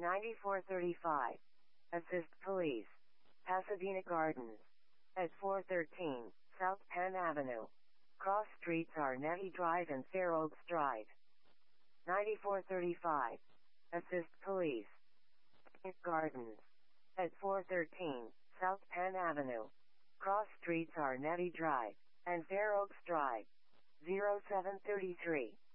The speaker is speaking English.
9435. Assist Police. Pasadena Gardens. At 413 South Penn Avenue. Cross streets are Nettie Drive and Fair Oaks Drive. 9435. Assist Police. Gardens. At 413 South Penn Avenue. Cross streets are Nettie Drive and Fair Oaks Drive. 0733.